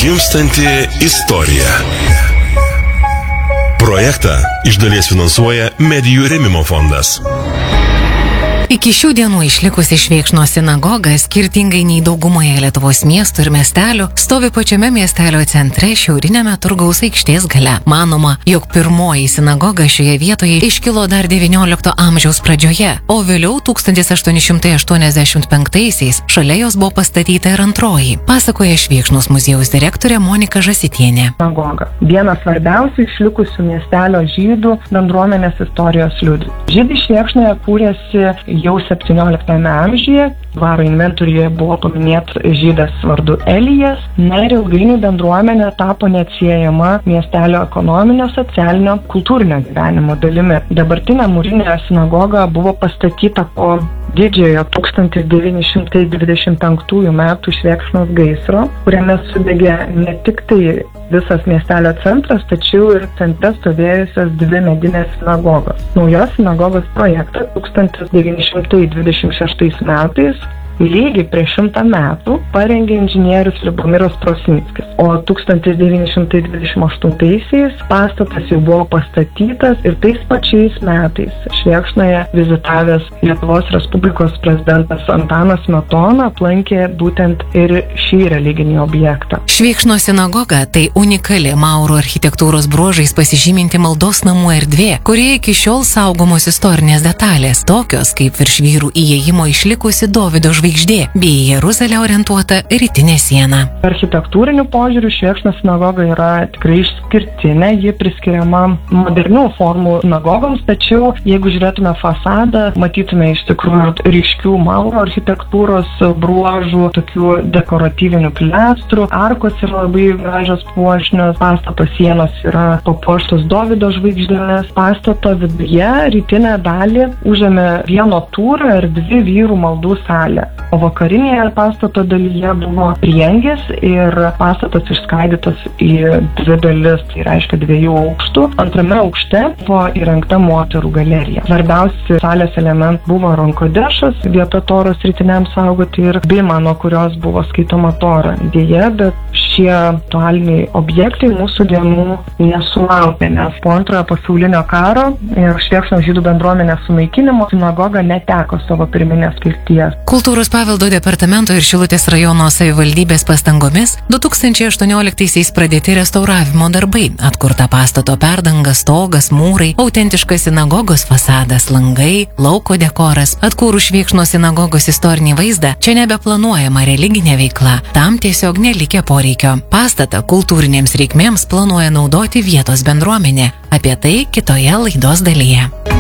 Gimstanti istorija. Projektą iš dalies finansuoja Medijų rėmimo fondas. Iki šių dienų išlikusi Švėkšnos sinagoga, skirtingai nei daugumoje Lietuvos miestų ir miestelių, stovi pačiame miestelio centre šiaurinėme Turgaus aikštės gale. Manoma, jog pirmoji sinagoga šioje vietoje iškilo dar XIX amžiaus pradžioje, o vėliau 1885-aisiais šalia jos buvo pastatyta ir antroji, pasakoja Švėkšnos muziejaus direktorė Monika Žasitienė. Sinagoga – vienas svarbiausių išlikusių miestelio žydų bendruomenės istorijos liudijimų. Žydai Švėkšnoje kūrėsi jau 17 amžiuje, dvaro inventoriuje buvo paminėtas žydas vardu Elijas, ir ilgainiui bendruomenė tapo neatsiejama miestelio ekonominio, socialinio, kultūrinio gyvenimo dalimi. Dabartinė mūrinė sinagoga buvo pastatyta po didžiojo 1925 metų Švėkšnos gaisro, kuriame sudegė ne tik tai visas miestelio centras, tačiau ir centre stovėjusios dvi medinės sinagogos. Naujos sinagogos projektą 1926 metais, lygiai prieš 100 metų, parengė inžinierius Liubomiras Prosinskis, o 1928-aisiais pastatas jau buvo pastatytas ir tais pačiais metais Švėkšnoje vizitavęs Lietuvos Respublikos prezidentas Antanas Smetona aplankė būtent ir šį religinį objektą. Švėkšnos sinagoga tai unikali maurų architektūros bruožais pasižyminti maldos namų erdvė, kurioje iki šiol saugomos istorinės detalės, tokios kaip virš vyrų įėjimo išlikusi Dovydo žvaigždė bei į Jeruzalę orientuota rytinė siena. Architektūriniu požiūriu Švėkšnos sinagoga yra tikrai išskirtinė, ji priskiriama modernių formų sinagogoms, tačiau jeigu žiūrėtume fasadą, matytume iš tikrųjų ryškių maurų architektūros bruožų, tokių dekoratyvinių pilestrų, arkos yra labai gražios puošnios, pastato sienos yra papuoštos Dovydo žvaigždėmis, pastato viduje rytinę dalį užėmė vieno tūro ir dvi vyrų maldų salė. O vakarinėje pastato dalyje buvo priengės ir pastatas išskaidytas į dvi dalis, tai reiškia 2 aukštų. Antrame aukšte buvo įrengta moterų galerija. Svarbiausi salės elementai buvo ronkodešas, vieta toros rytiniam saugoti ir bima, nuo kurios buvo skaitoma tora. Deja, bet šie aktualiniai objektai mūsų dienų nesulaukė, nes po Antrojo pasaulinio karo ir Švėkšnos žydų bendruomenės sunaikinimo sinagoga neteko savo pirminės kilties. Kultūros paveldo departamento ir Šilutės rajono savivaldybės pastangomis 2018-aisiais pradėti restauravimo darbai, atkurta pastato perdanga, stogas, mūrai, autentiškas sinagogos fasadas, langai, lauko dekoras. Atkūrus Švėkšnos sinagogos istorinį vaizdą, čia nebeplanuojama religinė veikla, tam tiesiog nelikė poreikio. Pastatą kultūrinėms reikmėms planuoja naudoti vietos bendruomenė. Apie tai kitoje laidos dalyje.